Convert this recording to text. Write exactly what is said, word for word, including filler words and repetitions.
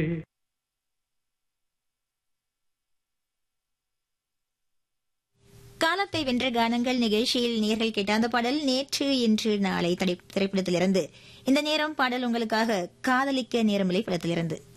காலத்தை வென்ற கானங்கள் நிகழ்ச்சியில் நேர்கள் கேட்ட அந்த பாடல் நேற்று இன்று நாளை திரைப்படத்திலிருந்து. இந்த நேரம் பாடல் உங்களுக்காக காதலிக்க நேரமில்லை படத்திலிருந்து.